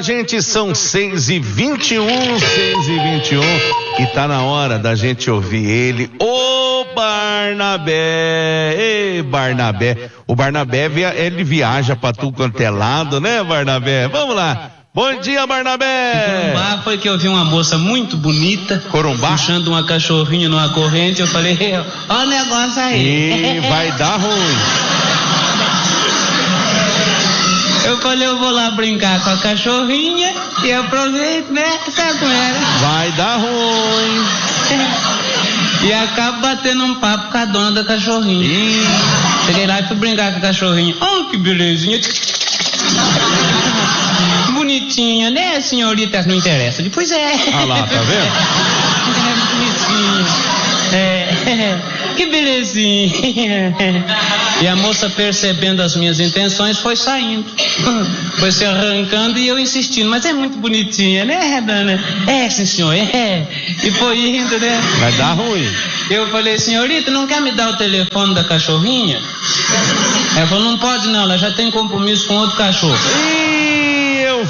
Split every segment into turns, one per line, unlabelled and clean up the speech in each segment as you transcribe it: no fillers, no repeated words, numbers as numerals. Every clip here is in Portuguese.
gente, são 6h21, 6h21, e tá na hora da gente ouvir ele, o Barnabé. Ei, Barnabé. O Barnabé, ele viaja pra tudo quanto é lado, né, Barnabé? Vamos lá. Bom dia, Barnabé.
Em Corumbá foi que eu vi uma moça muito bonita.
Corumbá?
Puxando uma cachorrinha numa corrente. Eu falei, ó o negócio aí.
E vai dar ruim.
Eu falei, eu vou lá brincar com a cachorrinha e aproveito, né? Sabe com ela.
Vai dar ruim.
E acabo batendo um papo com a dona da cachorrinha. Cheguei lá e fui brincar com a cachorrinha. Oh, que belezinha. Bonitinha, né, senhorita? Não interessa. Pois é.
Ah lá, tá vendo?
Bonitinha. Que belezinha. E a moça, percebendo as minhas intenções, foi saindo. Foi se arrancando e eu insistindo. Mas é muito bonitinha, né, dona? É, sim, senhor, é. E foi indo, né?
Vai dar ruim.
Eu falei, senhorita, não quer me dar o telefone da cachorrinha? Ela falou, não pode não, ela já tem compromisso com outro cachorro.
Eu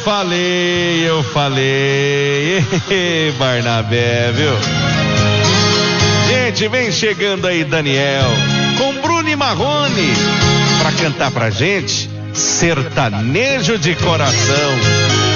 falei. Barnabé, viu? Gente, vem chegando aí Daniel com Bruno e Marrone pra cantar pra gente Sertanejo de Coração.